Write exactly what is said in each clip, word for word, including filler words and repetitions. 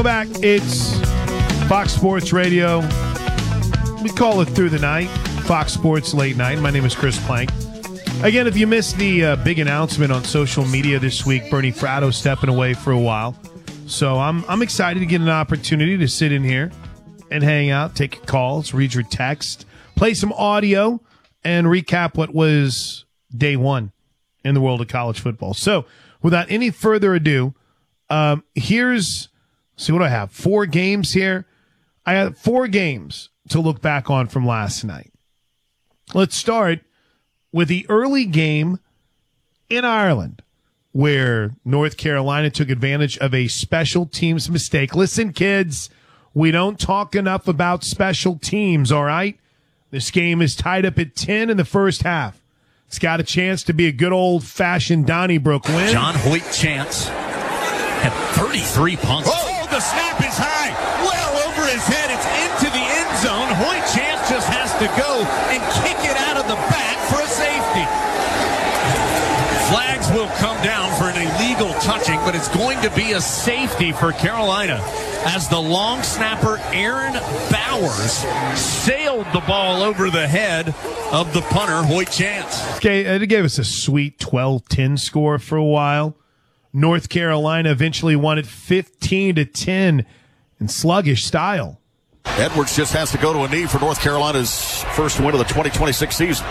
Welcome back. It's Fox Sports Radio. We call it Through the Night, Fox Sports Late Night. My name is Chris Plank. Again, if you missed the uh, big announcement on social media this week, Bernie Fratto stepping away for a while. So I'm I'm excited to get an opportunity to sit in here and hang out, take calls, read your text, play some audio, and recap what was day one in the world of college football. So without any further ado, um, here's, see what do I have? Four games here. I have four games to look back on from last night. Let's start with the early game in Ireland, where North Carolina took advantage of a special teams mistake. Listen, kids, we don't talk enough about special teams, all right? This game is tied up at ten in the first half. It's got a chance to be a good old-fashioned Donnybrook win. John Hoyt Chance had thirty-three punts. Oh, the snap is high, well over his head. It's into the end zone. Hoyt Chance just has to go and kick it out of the back for a safety. Flags will come down for an illegal touching, but it's going to be a safety for Carolina as the long snapper Aaron Bowers sailed the ball over the head of the punter, Hoyt Chance. Okay, it gave us a sweet twelve ten score for a while. North Carolina eventually won it fifteen to ten in sluggish style. Edwards just has to go to a knee for North Carolina's first win of the twenty twenty-six season.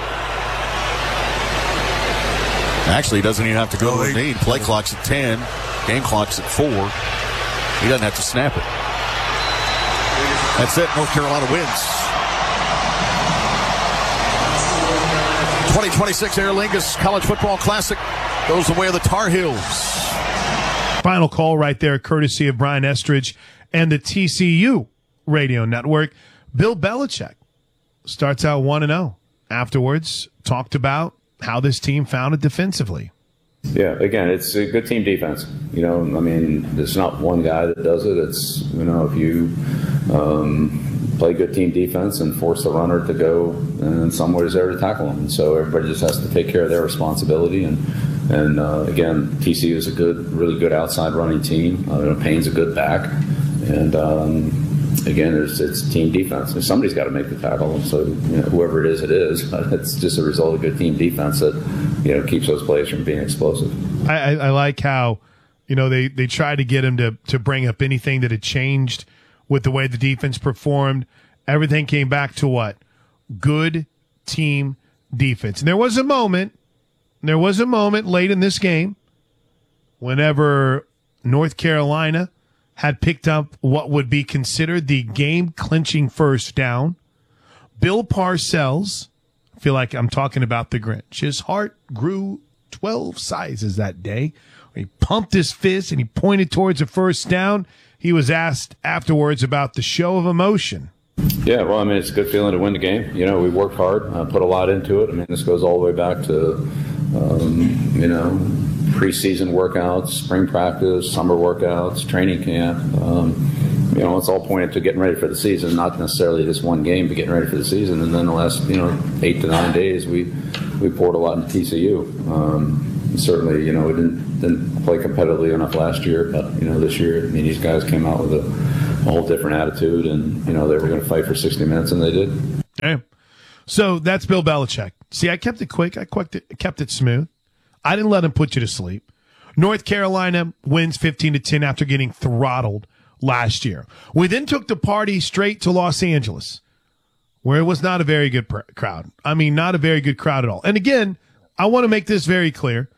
Actually, he doesn't even have to go to a knee. Play clock's at ten. Game clock's at four. He doesn't have to snap it. That's it. North Carolina wins. twenty twenty-six Aer Lingus College Football Classic goes the way of the Tar Heels. Final call right there, courtesy of Brian Estridge and the T C U Radio Network. Bill Belichick starts out one and oh. Afterwards, talked about how this team found it defensively. Yeah, again, it's a good team defense. You know, I mean, there's not one guy that does it. It's, you know, if you um, play good team defense and force the runner to go, and somebody's there to tackle them. And so everybody just has to take care of their responsibility. And, and uh, again, T C U is a good, really good outside running team. Uh, Payne's a good back. And, um, again, it's, it's team defense. And somebody's got to make the tackle. So, you know, whoever it is, it is. It's just a result of good team defense that, you know, keeps those plays from being explosive. I, I, I like how, you know, they, they tried to get him to, to bring up anything that had changed with the way the defense performed. Everything came back to what? Good team defense. And there was a moment, there was a moment late in this game whenever North Carolina had picked up what would be considered the game-clinching first down. Bill Parcells, I feel like I'm talking about the Grinch. His heart grew twelve sizes that day. He pumped his fist and he pointed towards a first down. He was asked afterwards about the show of emotion. Yeah, well, I mean, it's a good feeling to win the game. You know, we worked hard, uh, put a lot into it. I mean, this goes all the way back to, um, you know, preseason workouts, spring practice, summer workouts, training camp. Um, you know, it's all pointed to getting ready for the season, not necessarily just one game, but getting ready for the season. And then the last, you know, eight to nine days, we we poured a lot into T C U. Um, certainly, you know, we didn't didn't play competitively enough last year, but you know, this year, I mean, these guys came out with a, a whole different attitude, and you know, they were going to fight for sixty minutes, and they did. Okay. So that's Bill Belichick. See, I kept it quick. I kept it, kept it smooth. I didn't let him put you to sleep. North Carolina wins fifteen to ten after getting throttled last year. We then took the party straight to Los Angeles, where it was not a very good pr- crowd. I mean, not a very good crowd at all. And again, I want to make this very clear.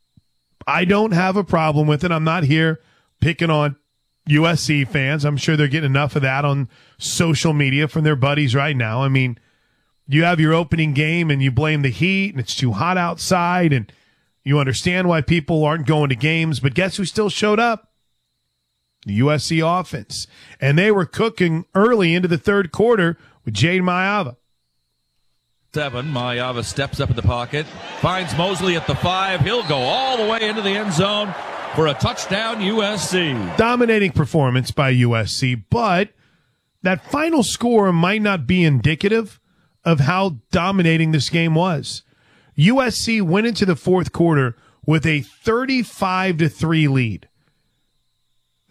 I don't have a problem with it. I'm not here picking on U S C fans. I'm sure they're getting enough of that on social media from their buddies right now. I mean, you have your opening game and you blame the heat and it's too hot outside and you understand why people aren't going to games, but guess who still showed up? The U S C offense. And they were cooking early into the third quarter with Jade Mayava. Seven, Mayava steps up in the pocket, finds Mosley at the five. He'll go all the way into the end zone for a touchdown, U S C. Dominating performance by U S C, but that final score might not be indicative of how dominating this game was. U S C went into the fourth quarter with a thirty-five to three lead.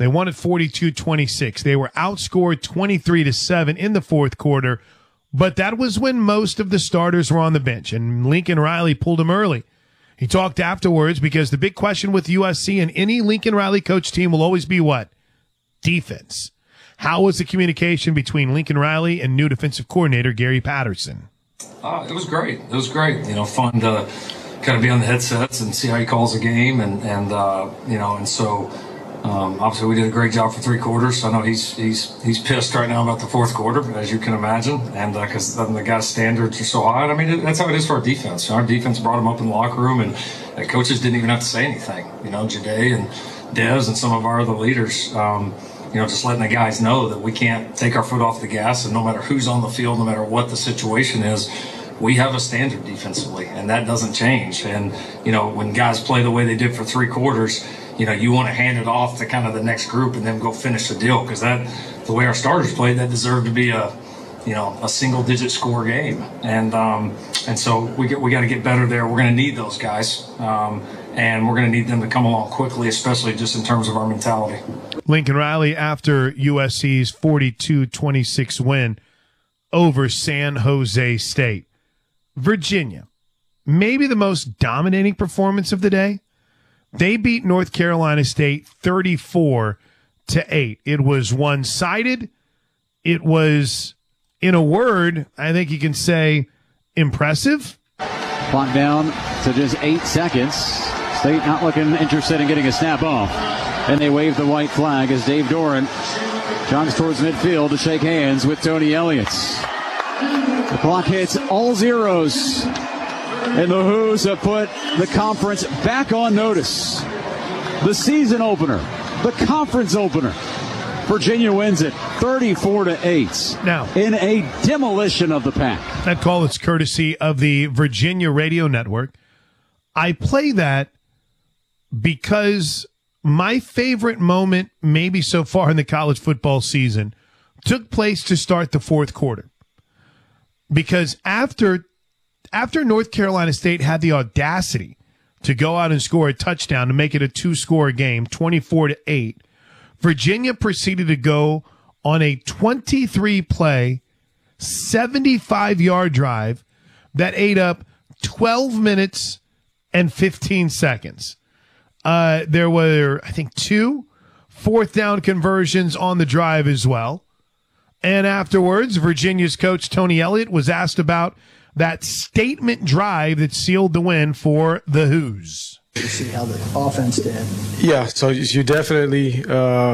They won at forty-two twenty-six. They were outscored twenty-three to seven in the fourth quarter, but that was when most of the starters were on the bench, and Lincoln Riley pulled them early. He talked afterwards because the big question with U S C and any Lincoln Riley coach team will always be what? Defense. How was the communication between Lincoln Riley and new defensive coordinator Gary Patterson? Uh, it was great. It was great. You know, fun to kind of be on the headsets and see how he calls a game, and and uh, you know, and so um, obviously we did a great job for three quarters. I know he's he's he's pissed right now about the fourth quarter, as you can imagine, and because uh, the guy's standards are so high. And I mean, that's how it is for our defense. Our defense brought him up in the locker room, and the coaches didn't even have to say anything. You know, Jade and Dez and some of our other leaders. Um, You know, just letting the guys know that we can't take our foot off the gas, and no matter who's on the field, no matter what the situation is, we have a standard defensively, and that doesn't change. And, you know, when guys play the way they did for three quarters, you know, you want to hand it off to kind of the next group and then go finish the deal, because that, the way our starters played, that deserved to be a, you know, a single digit score game. And, um, and so we get, we got to get better there. We're going to need those guys. Um, And we're going to need them to come along quickly, especially just in terms of our mentality. Lincoln Riley after U S C's forty-two twenty-six win over San Jose State. Virginia, maybe the most dominating performance of the day. They beat North Carolina State thirty-four to eight. It was one-sided. It was, in a word, I think you can say, impressive. Clock down to just eight seconds. State not looking interested in getting a snap off. And they wave the white flag as Dave Doran jogs towards midfield to shake hands with Tony Elliott. The clock hits all zeros. And the Hoos have put the conference back on notice. The season opener, the conference opener. Virginia wins it thirty-four to eight. Now, in a demolition of the pack. That call is courtesy of the Virginia Radio Network. I play that because my favorite moment, maybe so far in the college football season, took place to start the fourth quarter. Because after after North Carolina State had the audacity to go out and score a touchdown to make it a two-score game, twenty-four to eight, Virginia proceeded to go on a twenty-three play, seventy-five-yard drive that ate up twelve minutes and fifteen seconds. Uh, there were, I think, two fourth down conversions on the drive as well. And afterwards, Virginia's coach, Tony Elliott, was asked about that statement drive that sealed the win for the Hoos. You see how the offense did. Yeah, so you definitely uh,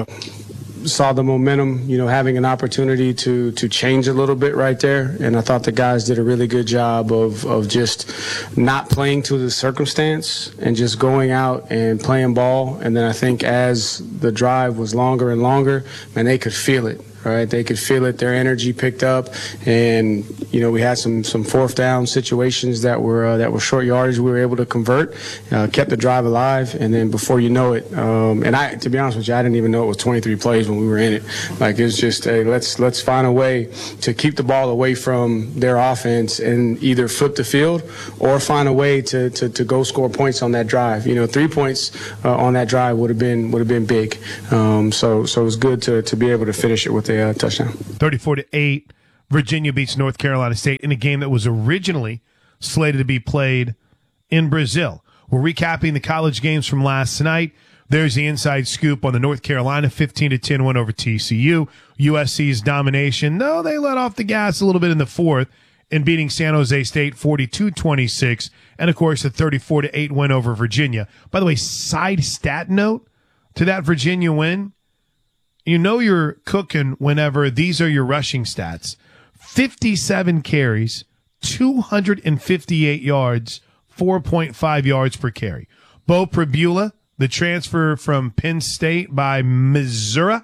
saw the momentum, you know, having an opportunity to to change a little bit right there. And I thought the guys did a really good job of, of just not playing to the circumstance and just going out and playing ball. And then I think as the drive was longer and longer, man, they could feel it. Right, they could feel it. Their energy picked up, and you know we had some some fourth down situations that were uh, that were short yardage. We were able to convert, uh, kept the drive alive, and then before you know it, um, and I, to be honest with you, I didn't even know it was twenty-three plays when we were in it. Like it was just, hey, let's let's find a way to keep the ball away from their offense and either flip the field or find a way to to, to go score points on that drive. You know, three points uh, on that drive would have been would have been big. Um, so so it was good to to be able to finish it with a Uh, touchdown. thirty-four to eight, Virginia beats North Carolina State in a game that was originally slated to be played in Brazil. We're recapping the college games from last night. There's the inside scoop on the North Carolina fifteen to ten win over T C U. U S C's domination. No, they let off the gas a little bit in the fourth in beating San Jose State forty-two twenty-six. And, of course, the thirty-four to eight win over Virginia. By the way, side stat note to that Virginia win. You know you're cooking whenever these are your rushing stats. fifty-seven carries, two hundred fifty-eight yards, four point five yards per carry. Bo Pribula, the transfer from Penn State by Missouri,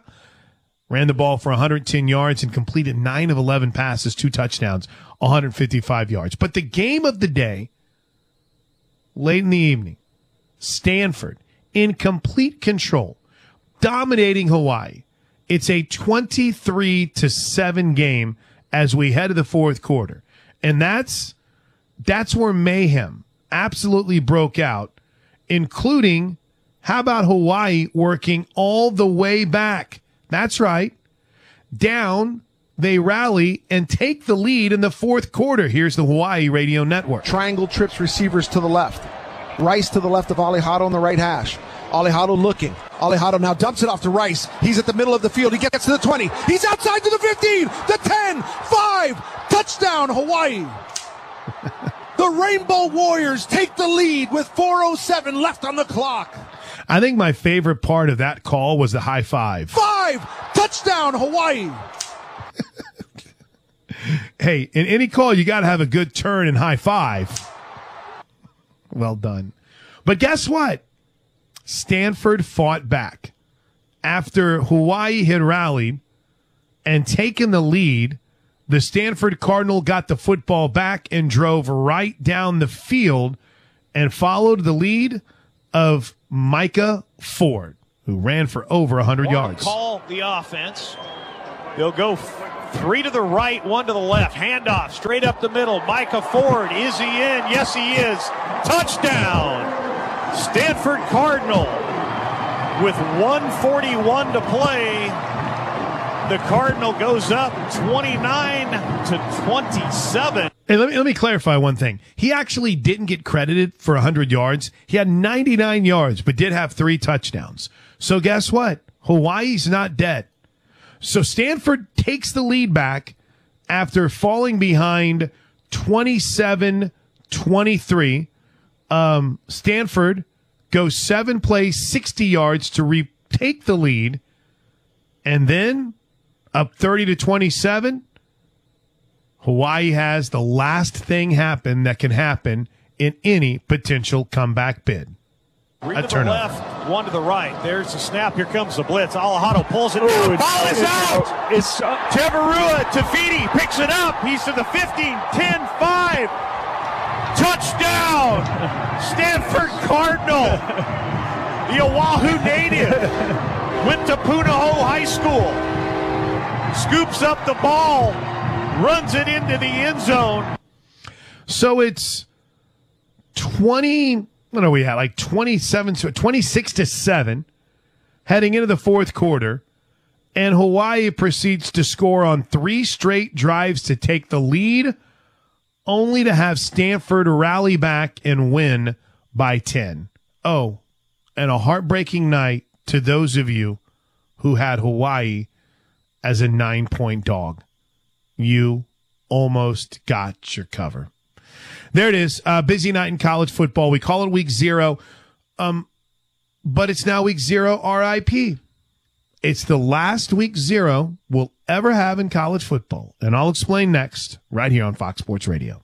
ran the ball for one hundred ten yards and completed nine of eleven passes, two touchdowns, one hundred fifty-five yards. But the game of the day, late in the evening, Stanford in complete control, dominating Hawaii. It's a twenty-three to seven game as we head to the fourth quarter. And that's that's where mayhem absolutely broke out, including How about Hawaii working all the way back? That's right. Down, they rally and take the lead in the fourth quarter. Here's the Hawaii Radio Network. Triangle trips receivers to the left. Rice to the left of Alejado on the right hash. Alejado looking. Alejado now dumps it off to Rice. He's at the middle of the field. He gets to the twenty. He's outside to the fifteen, the ten, five. Touchdown, Hawaii. The Rainbow Warriors take the lead with four oh seven left on the clock. I think my favorite part of that call was the high five. Five. Touchdown, Hawaii. Hey, in any call, you got to have a good turn and high five. Well done. But guess what? Stanford fought back. After Hawaii had rallied and taken the lead, the Stanford Cardinal got the football back and drove right down the field and followed the lead of Micah Ford, who ran for over one hundred yards. Call the offense. They'll go three to the right, one to the left. Handoff straight up the middle. Micah Ford, is he in? Yes, he is. Touchdown. Stanford Cardinal with one forty-one to play. The Cardinal goes up twenty-nine to twenty-seven. Hey, let me let me clarify one thing. He actually didn't get credited for one hundred yards. He had ninety-nine yards, but did have three touchdowns. So guess what? Hawaii's not dead. So Stanford takes the lead back after falling behind twenty-seven twenty-three. Um, Stanford goes seven plays, sixty yards to retake the lead, and then up thirty to twenty-seven. Hawaii has the last thing happen that can happen in any potential comeback bid. Three A to turnover. the left, one to the right. There's the snap. Here comes the blitz. Alejado pulls it. Ooh, Ball it's- is it's- out. It's uh, Teverua. Tafiti picks it up. He's to the fifteen, ten, five. Touchdown. Stanford Cardinal. The Oahu native went to Punahou High School. Scoops up the ball. Runs it into the end zone. So it's twenty. What are we at? Like twenty-seven, twenty-six to seven, heading into the fourth quarter, and Hawaii proceeds to score on three straight drives to take the lead, only to have Stanford rally back and win by ten. Oh, and a heartbreaking night to those of you who had Hawaii as a nine-point dog. You almost got your cover. There it is. Uh, busy night in college football. We call it week zero, um, but it's now week zero R I P. It's the last week zero we'll ever have in college football, and I'll explain next right here on Fox Sports Radio.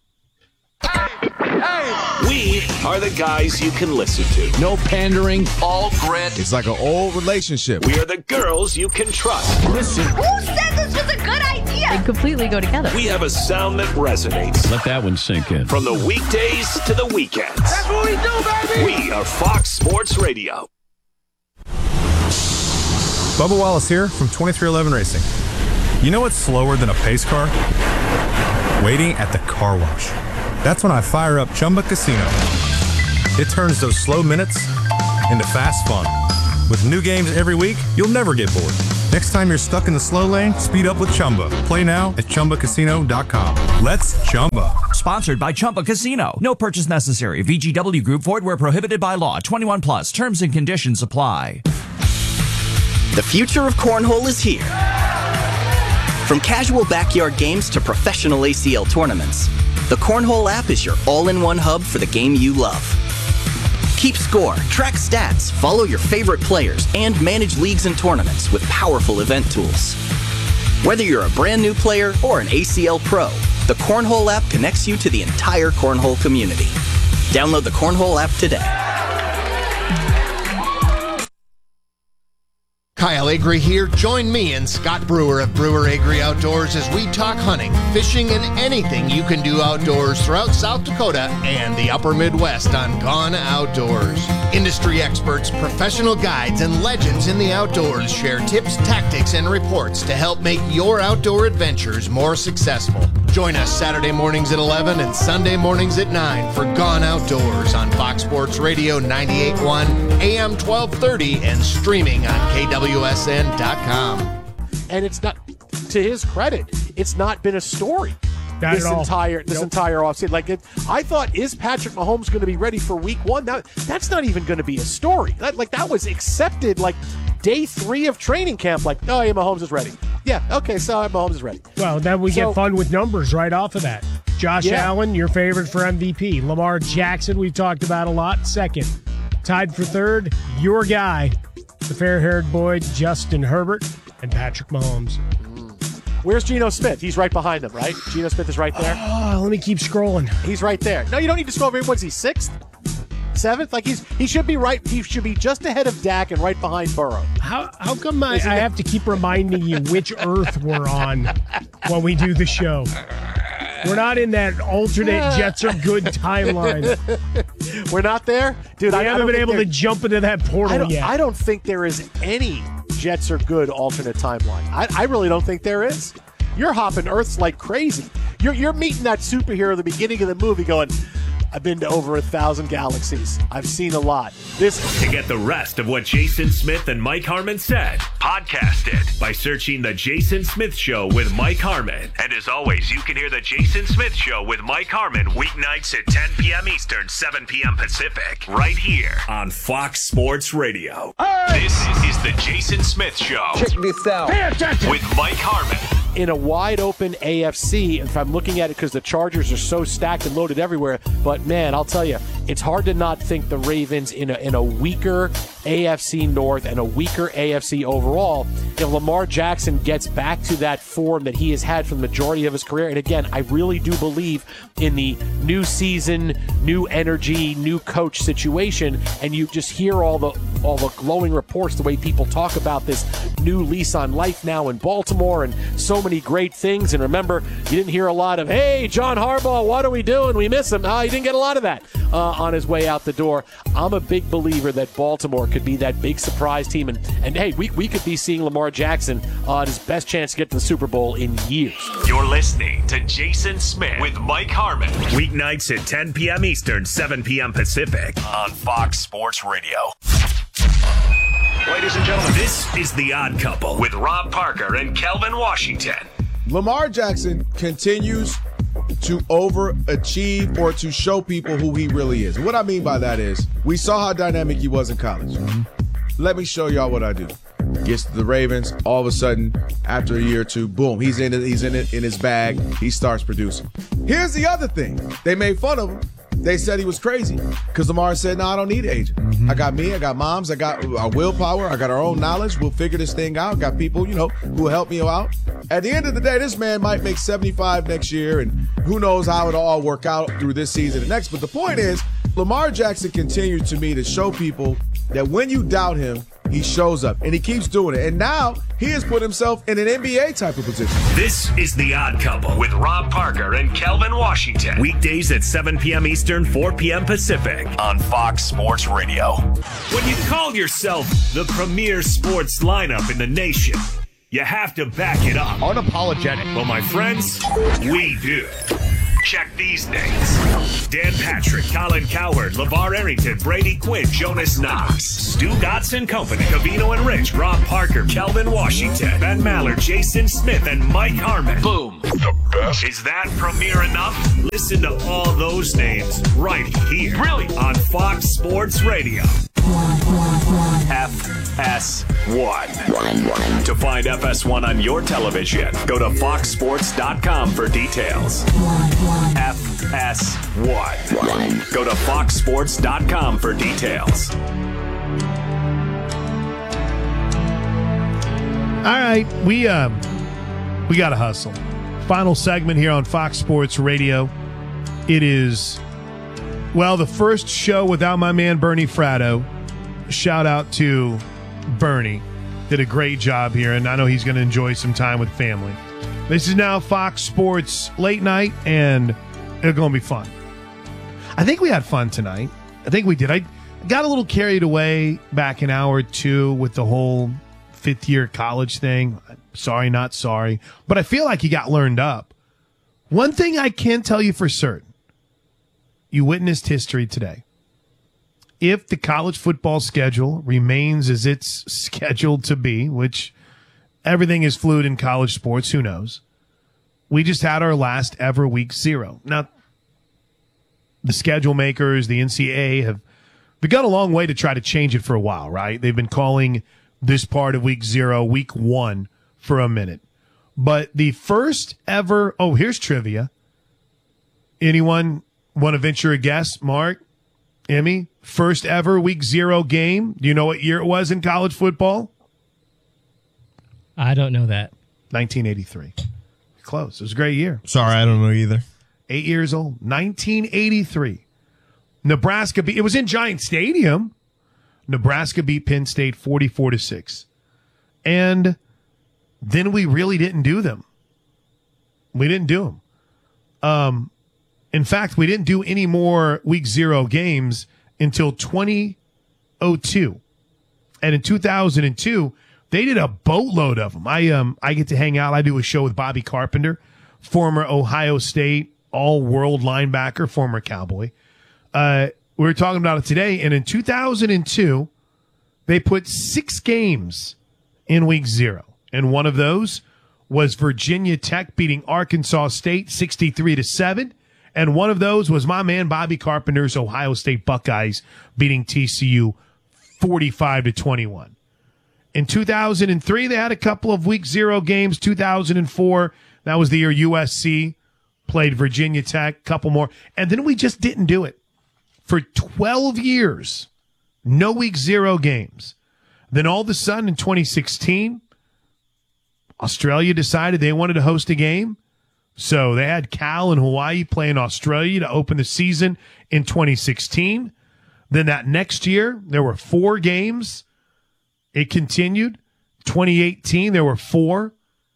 We are the guys you can listen to. No pandering, all grit. It's like an old relationship. We are the girls you can trust. Listen. Who said this was a good idea? They completely go together. We have a sound that resonates. Let that one sink in. From the weekdays to the weekends. That's what we do, baby! We are Fox Sports Radio. Bubba Wallace here from twenty-three eleven Racing. You know what's slower than a pace car? Waiting at the car wash. That's when I fire up Chumba Casino. It turns those slow minutes into fast fun. With new games every week, you'll never get bored. Next time you're stuck in the slow lane, speed up with Chumba. Play now at Chumba Casino dot com. Let's Chumba. Sponsored by Chumba Casino. No purchase necessary. V G W Group. Void where prohibited by law. twenty-one plus. Terms and conditions apply. The future of cornhole is here. From casual backyard games to professional A C L tournaments, the Cornhole app is your all-in-one hub for the game you love. Keep score, track stats, follow your favorite players, and manage leagues and tournaments with powerful event tools. Whether you're a brand new player or an A C L pro, the Cornhole app connects you to the entire cornhole community. Download the Cornhole app today. Kyle Agri here. Join me and Scott Brewer of Brewer Agri Outdoors as we talk hunting, fishing, and anything you can do outdoors throughout South Dakota and the upper Midwest on Gone Outdoors. Industry experts, professional guides, and legends in the outdoors share tips, tactics, and reports to help make your outdoor adventures more successful. Join us Saturday mornings at eleven and Sunday mornings at nine for Gone Outdoors on Fox Sports Radio ninety-eight point one, A M twelve thirty, and streaming on K W S N dot com. And it's not, to his credit, it's not been a story. Not this at all. entire this Nope. entire offseason. Like it, I thought, is Patrick Mahomes going to be ready for Week One? Now, that's not even going to be a story. That, like that was accepted like day three of training camp. Like, oh yeah, Mahomes is ready. Yeah, okay, so Mahomes is ready. Well, then we So- get fun with numbers right off of that. Josh Yeah. Allen, your favorite for M V P. Lamar Jackson, we've talked about a lot. Second, tied for third, your guy, the fair-haired boy Justin Herbert, and Patrick Mahomes. Where's Geno Smith? He's right behind them, right? Geno Smith is right there. Oh, let me keep scrolling. He's right there. No, you don't need to scroll. What's he, sixth? Seventh? Like he's he should be right. He should be just ahead of Dak and right behind Burrow. How how come I, I have to keep reminding you which Earth we're on when we do the show? We're not in that alternate Jets are good timeline. We're not there? Dude, we I, I haven't don't been think able to there- jump into that portal I don't, yet. I don't think there is any Jets are good alternate timeline. I, I really don't think there is. You're hopping Earths like crazy. You're you're meeting that superhero at the beginning of the movie going, I've been to over a thousand galaxies. I've seen a lot. This To get the rest of what Jason Smith and Mike Harmon said, podcast it by searching The Jason Smith Show with Mike Harmon. And as always, you can hear The Jason Smith Show with Mike Harmon weeknights at ten p.m. Eastern, seven p.m. Pacific, right here on Fox Sports Radio. This is The Jason Smith Show. Check this out. Pay attention. With Mike Harmon. In a wide open A F C, if I'm looking at it because the Chargers are so stacked and loaded everywhere, but man, I'll tell you, it's hard to not think the Ravens in a, in a weaker A F C North and a weaker A F C overall, if Lamar Jackson gets back to that form that he has had for the majority of his career, and again, I really do believe in the new season, new energy, new coach situation, and you just hear all the all the glowing reports, the way people talk about this new lease on life now in Baltimore, and so many great things. And remember, you didn't hear a lot of, hey, John Harbaugh, what are we doing? We miss him. Uh, you didn't get a lot of that uh, on his way out the door. I'm a big believer that Baltimore could be that big surprise team. And, and hey, we, we could be seeing Lamar Jackson on his best chance to get to the Super Bowl in years. You're listening to Jason Smith with Mike Harmon. Weeknights at ten p.m. Eastern, seven p.m. Pacific on Fox Sports Radio. Ladies and gentlemen, this is The Odd Couple with Rob Parker and Kelvin Washington. Lamar Jackson continues to overachieve or to show people who he really is. And what I mean by that is, we saw how dynamic he was in college. Let me show y'all what I do. Gets to the Ravens, all of a sudden, after a year or two, boom, he's in it, he's in it in his bag, he starts producing. Here's the other thing. They made fun of him. They said he was crazy because Lamar said, no, I don't need an agent. Mm-hmm. I got me, I got moms, I got our willpower, I got our own knowledge. We'll figure this thing out. Got people, you know, who will help me out. At the end of the day, this man might make seventy-five next year, and who knows how it'll all work out through this season and next. But the point is, Lamar Jackson continued to me to show people that when you doubt him, he shows up, and he keeps doing it. And now he has put himself in an N B A type of position. This is The Odd Couple with Rob Parker and Kelvin Washington. Weekdays at seven p.m. Eastern, four p.m. Pacific on Fox Sports Radio. When you call yourself the premier sports lineup in the nation, you have to back it up. Unapologetic. Well, my friends, we do. Check these names: Dan Patrick, Colin Cowherd, LeVar Arrington, Brady Quinn, Jonas Knox, Stu Dotson Company, Cavino and Rich, Rob Parker, Kelvin Washington, Ben Maller, Jason Smith, and Mike Harmon. Boom. The best. Is that premier enough? Listen to all those names right here. Really? On Fox Sports Radio. F S one. To find F S one on your television, go to fox sports dot com for details. F S one. Go to fox sports dot com for details. All right, we uh, we got to hustle. Final segment here on Fox Sports Radio. It is, well, the first show without my man Bernie Fratto. Shout out to Bernie. did a great job here, and I know he's going to enjoy some time with family. This is now Fox Sports Late Night, and it's going to be fun. I think we had fun tonight. I think we did. I got a little carried away back an hour or two with the whole fifth-year college thing. Sorry, not sorry. But I feel like you got learned up. One thing I can tell you for certain, you witnessed history today. If the college football schedule remains as it's scheduled to be, which everything is fluid in college sports, who knows? We just had our last ever week zero. Now, the schedule makers, the N C double A, have begun a long way to try to change it for a while, right? They've been calling this part of week zero week one for a minute. But the first ever, oh, here's trivia. Anyone want to venture a guess? Mark, Emmy, first ever week zero game. Do you know what year it was in college football? I don't know that. nineteen eighty-three. Close. It was a great year. Sorry, I don't know either. Eight years old. nineteen eighty-three. Nebraska beat, it was in Giant Stadium. Nebraska beat Penn State forty-four to six. And then we really didn't do them. We didn't do them. Um, in fact, we didn't do any more week zero games until twenty oh two. And in two thousand two, they did a boatload of them. I um I get to hang out. I do a show with Bobby Carpenter, former Ohio State all-world linebacker, former Cowboy. Uh, we were talking about it today, and in two thousand two, they put six games in week zero. And one of those was Virginia Tech beating Arkansas State sixty-three to seven. And one of those was my man Bobby Carpenter's Ohio State Buckeyes beating T C U forty-five to twenty-one. In two thousand three, they had a couple of week zero games. two thousand four, that was the year U S C played Virginia Tech, couple more. And then we just didn't do it. For twelve years, no week zero games. Then all of a sudden in twenty sixteen, Australia decided they wanted to host a game. So they had Cal and Hawaii play in Australia to open the season in twenty sixteen. Then that next year, there were four games. It continued. twenty eighteen, there were four.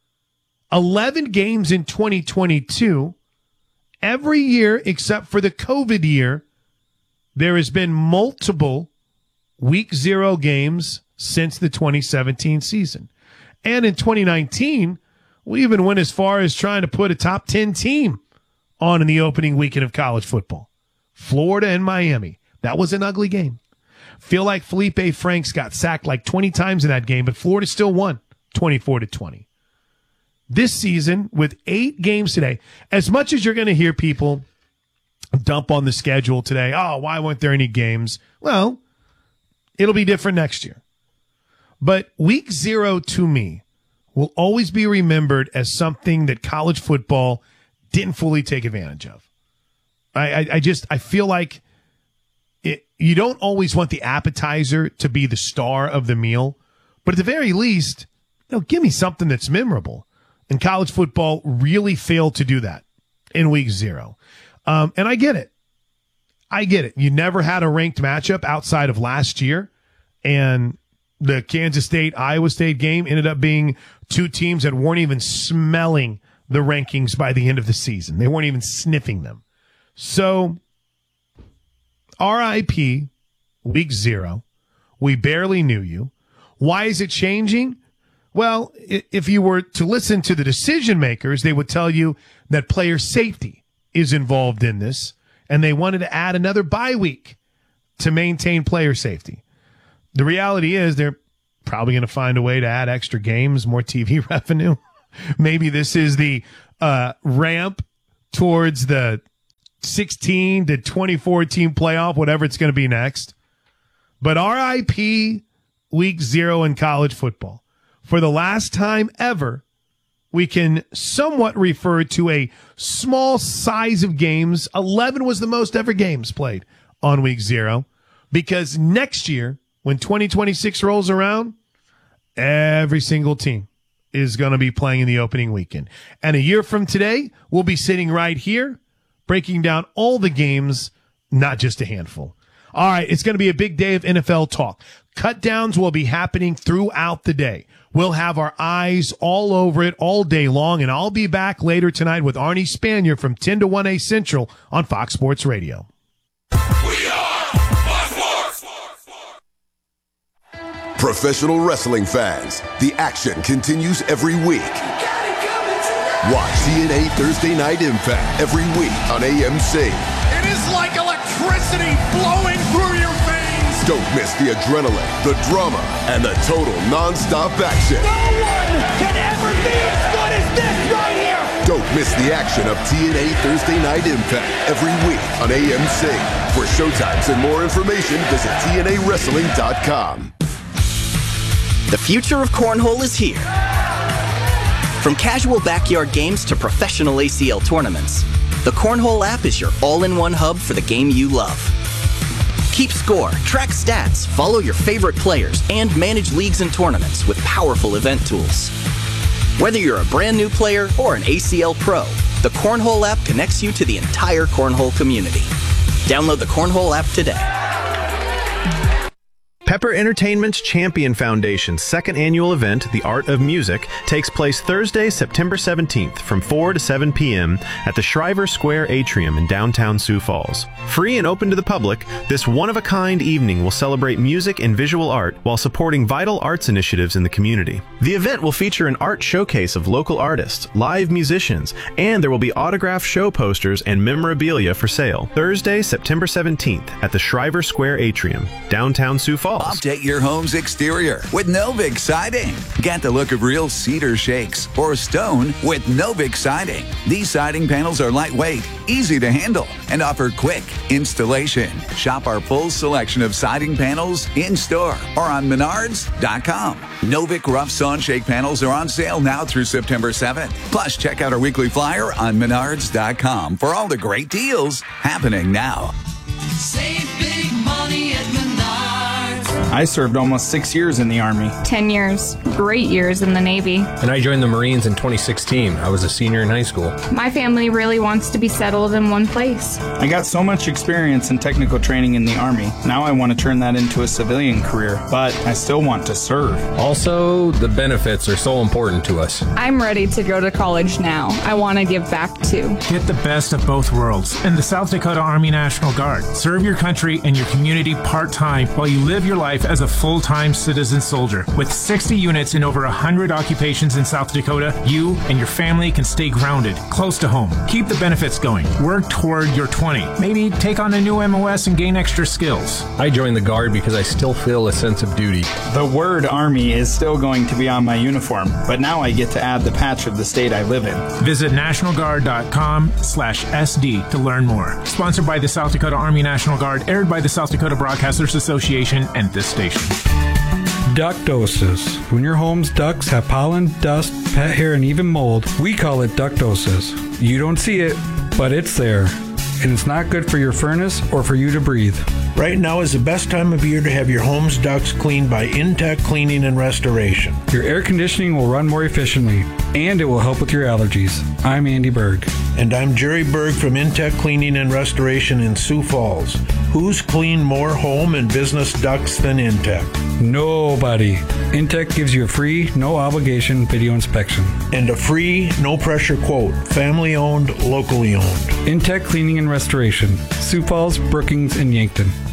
eleven games in twenty twenty-two. Every year except for the COVID year, there has been multiple week zero games since the twenty seventeen season. And in twenty nineteen, we even went as far as trying to put a top ten team on in the opening weekend of college football. Florida and Miami. That was an ugly game. Feel like Felipe Franks got sacked like twenty times in that game, but Florida still won twenty-four to twenty. This season, with eight games today, as much as you're going to hear people dump on the schedule today, oh, why weren't there any games? Well, it'll be different next year. But week zero to me will always be remembered as something that college football didn't fully take advantage of. I, I, I just, I feel like it, you don't always want the appetizer to be the star of the meal, but at the very least, you know, give me something that's memorable. And college football really failed to do that in week zero. Um, and I get it. I get it. You never had a ranked matchup outside of last year. And the Kansas State, Iowa State game ended up being two teams that weren't even smelling the rankings by the end of the season. They weren't even sniffing them. So, R I P week zero. We barely knew you. Why is it changing? Well, if you were to listen to the decision makers, they would tell you that player safety is involved in this, and they wanted to add another bye week to maintain player safety. The reality is they're probably going to find a way to add extra games, more T V revenue. Maybe this is the uh, ramp towards the sixteen to twenty-four team playoff, whatever it's going to be next. But R I P week zero in college football. For the last time ever, we can somewhat refer to a small size of games. eleven was the most ever games played on week zero, because next year, when twenty twenty-six rolls around, every single team is going to be playing in the opening weekend. And a year from today, we'll be sitting right here breaking down all the games, not just a handful. All right, it's going to be a big day of N F L talk. Cut downs will be happening throughout the day. We'll have our eyes all over it all day long, and I'll be back later tonight with Arnie Spanier from ten to one A Central on Fox Sports Radio. Professional wrestling fans, the action continues every week. Watch T N A Thursday Night Impact every week on A M C. It is like electricity flowing through your veins. Don't miss the adrenaline, the drama, and the total non-stop action. No one can ever be as good as this right here. Don't miss the action of T N A Thursday Night Impact every week on A M C. For showtimes and more information, visit T N A wrestling dot com. The future of cornhole is here. From casual backyard games to professional A C L tournaments, the Cornhole app is your all-in-one hub for the game you love. Keep score, track stats, follow your favorite players, and manage leagues and tournaments with powerful event tools. Whether you're a brand new player or an A C L pro, the Cornhole app connects you to the entire cornhole community. Download the Cornhole app today. Pepper Entertainment's Champion Foundation's second annual event, The Art of Music, takes place Thursday, September seventeenth from four to seven p.m. at the Shriver Square Atrium in downtown Sioux Falls. Free and open to the public, this one-of-a-kind evening will celebrate music and visual art while supporting vital arts initiatives in the community. The event will feature an art showcase of local artists, live musicians, and there will be autographed show posters and memorabilia for sale. Thursday, September seventeenth at the Shriver Square Atrium, downtown Sioux Falls. Update your home's exterior with Novik Siding. Get the look of real cedar shakes or stone with Novik Siding. These siding panels are lightweight, easy to handle, and offer quick installation. Shop our full selection of siding panels in-store or on menards dot com. Novik Rough Sawn Shake panels are on sale now through September seventh. Plus, check out our weekly flyer on menards dot com for all the great deals happening now. Save big money at Menards. I served almost six years in the Army. Ten years. Great years in the Navy. And I joined the Marines in twenty sixteen. I was a senior in high school. My family really wants to be settled in one place. I got so much experience in technical training in the Army. Now I want to turn that into a civilian career, but I still want to serve. Also, the benefits are so important to us. I'm ready to go to college now. I want to give back too. Get the best of both worlds in the South Dakota Army National Guard. Serve your country and your community part-time while you live your life as a full-time citizen soldier. With sixty units in over one hundred occupations in South Dakota, you and your family can stay grounded, close to home. Keep the benefits going. Work toward your twenty. Maybe take on a new M O S and gain extra skills. I joined the Guard because I still feel a sense of duty. The word Army is still going to be on my uniform, but now I get to add the patch of the state I live in. Visit national guard dot com slash S D to learn more. Sponsored by the South Dakota Army National Guard, aired by the South Dakota Broadcasters Association and this station. Ductosis. When your home's ducts have pollen, dust, pet hair, and even mold, we call it ductosis. You don't see it, but it's there. And it's not good for your furnace or for you to breathe. Right now is the best time of year to have your home's ducts cleaned by Intech Cleaning and Restoration. Your air conditioning will run more efficiently, and it will help with your allergies. I'm Andy Berg. And I'm Jerry Berg from Intech Cleaning and Restoration in Sioux Falls. Who's cleaned more home and business ducts than Intech? Nobody. Intech gives you a free, no obligation video inspection. And a free, no pressure quote. Family owned, locally owned. Intech Cleaning and Restoration. Sioux Falls, Brookings, and Yankton.